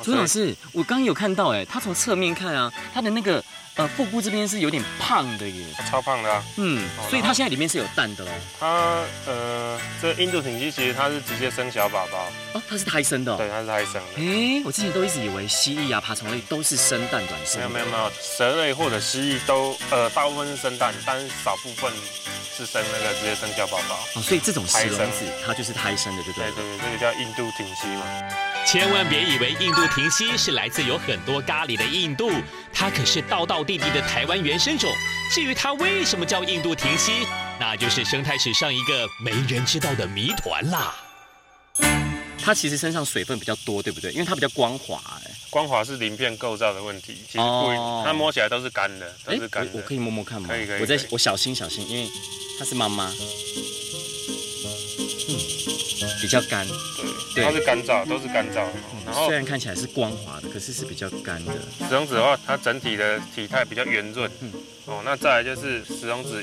朱老师，我刚刚有看到，它从侧面看啊，它的那个腹部这边是有点胖的耶， 超胖的啊。 所以它现在里面是有蛋的它这印度挺鸡其实它是直接生小宝宝。 哦，它是胎生的哦。 对，它是胎生的。 我之前都一直以为蜥蜴啊、爬虫类都是生蛋短生。 没有，蛇类或者蜥蜴都大部分是生蛋，但是少部分是生那个直接生小宝宝。 哦，所以这种石龙子它就是胎生的，对不对？ 对，这个叫印度挺蜥嘛。 千万别以为印度停蜥是来自有很多咖喱的印度，它可是道道地地的台湾原生种。至于它为什么叫印度停蜥，那就是生态史上一个没人知道的谜团啦。 它其实身上水分比较多，对不对？因为它比较光滑。 光滑是鳞片构造的问题，其实不一定，它摸起来都是干的，都是干的。 我可以摸摸看吗？ 可以。 我小心，因为它是妈妈。比较干， 对，它是干燥，都是干燥。然后虽然看起来是光滑的，可是是比较干的。 石龙子的话，它整体的体态比较圆润。那再来就是石龙子